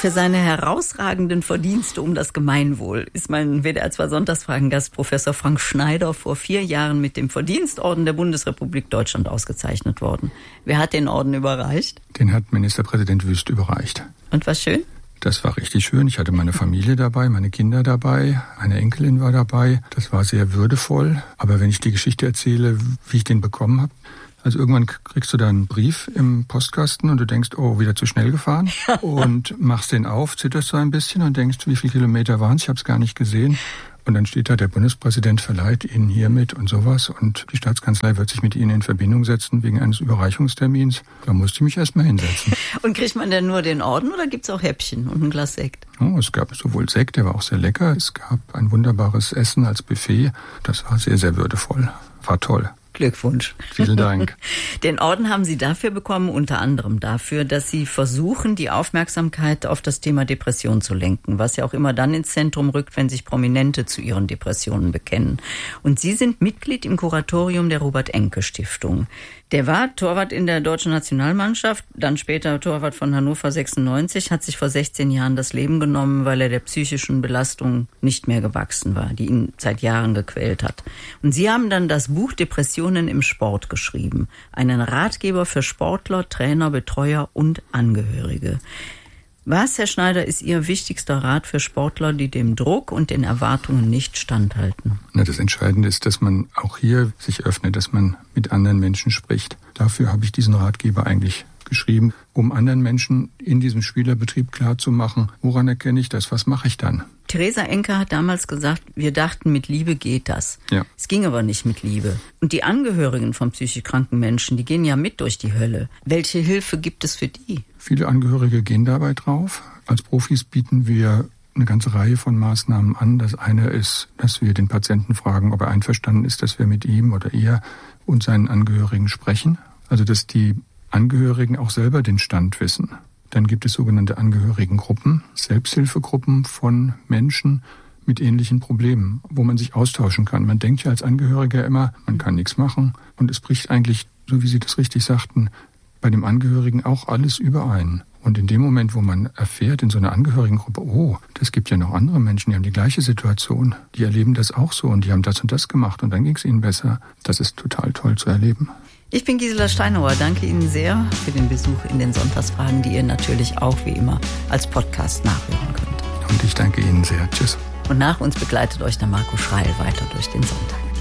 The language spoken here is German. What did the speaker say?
Für seine herausragenden Verdienste um das Gemeinwohl ist mein WDR 2 Sonntagsfragen-Gast Professor Frank Schneider vor 4 Jahren mit dem Verdienstorden der Bundesrepublik Deutschland ausgezeichnet worden. Wer hat den Orden überreicht? Den hat Ministerpräsident Wüst überreicht. Und war schön? Das war richtig schön. Ich hatte meine Familie dabei, meine Kinder dabei, eine Enkelin war dabei. Das war sehr würdevoll. Aber wenn ich die Geschichte erzähle, wie ich den bekommen habe, also irgendwann kriegst du da einen Brief im Postkasten und du denkst, oh, wieder zu schnell gefahren. Und machst den auf, zitterst so ein bisschen und denkst, wie viele Kilometer waren es? Ich habe es gar nicht gesehen. Und dann steht da, der Bundespräsident verleiht Ihnen hiermit und sowas. Und die Staatskanzlei wird sich mit Ihnen in Verbindung setzen wegen eines Überreichungstermins. Da musste ich mich erstmal hinsetzen. Und kriegt man denn nur den Orden oder gibt's auch Häppchen und ein Glas Sekt? Oh, es gab sowohl Sekt, der war auch sehr lecker. Es gab ein wunderbares Essen als Buffet. Das war sehr, sehr würdevoll. War toll. Glückwunsch. Vielen Dank. Den Orden haben Sie dafür bekommen, unter anderem dafür, dass Sie versuchen, die Aufmerksamkeit auf das Thema Depression zu lenken, was ja auch immer dann ins Zentrum rückt, wenn sich Prominente zu ihren Depressionen bekennen. Und Sie sind Mitglied im Kuratorium der Robert-Enke-Stiftung. Der war Torwart in der deutschen Nationalmannschaft, dann später Torwart von Hannover 96, hat sich vor 16 Jahren das Leben genommen, weil er der psychischen Belastung nicht mehr gewachsen war, die ihn seit Jahren gequält hat. Und Sie haben dann das Buch Depressionen im Sport geschrieben, einen Ratgeber für Sportler, Trainer, Betreuer und Angehörige. Was, Herr Schneider, ist Ihr wichtigster Rat für Sportler, die dem Druck und den Erwartungen nicht standhalten? Na, das Entscheidende ist, dass man auch hier sich öffnet, dass man mit anderen Menschen spricht. Dafür habe ich diesen Ratgeber eigentlich geschrieben, um anderen Menschen in diesem Spielerbetrieb klarzumachen, woran erkenne ich das, was mache ich dann? Theresa Enke hat damals gesagt, wir dachten, mit Liebe geht das. Ja. Es ging aber nicht mit Liebe. Und die Angehörigen von psychisch kranken Menschen, die gehen ja mit durch die Hölle. Welche Hilfe gibt es für die? Viele Angehörige gehen dabei drauf. Als Profis bieten wir eine ganze Reihe von Maßnahmen an. Das eine ist, dass wir den Patienten fragen, ob er einverstanden ist, dass wir mit ihm oder ihr und seinen Angehörigen sprechen. Also dass die Angehörigen auch selber den Stand wissen. Dann gibt es sogenannte Angehörigengruppen, Selbsthilfegruppen von Menschen mit ähnlichen Problemen, wo man sich austauschen kann. Man denkt ja als Angehöriger immer, man kann nichts machen. Und es bricht eigentlich, so wie Sie das richtig sagten, bei dem Angehörigen auch alles überein. Und in dem Moment, wo man erfährt in so einer Angehörigengruppe, oh, das gibt ja noch andere Menschen, die haben die gleiche Situation, die erleben das auch so und die haben das und das gemacht und dann ging es ihnen besser. Das ist total toll zu erleben. Ich bin Gisela Steinauer. Danke Ihnen sehr für den Besuch in den Sonntagsfragen, die ihr natürlich auch wie immer als Podcast nachhören könnt. Und ich danke Ihnen sehr. Tschüss. Und nach uns begleitet euch der Marco Schreil weiter durch den Sonntag.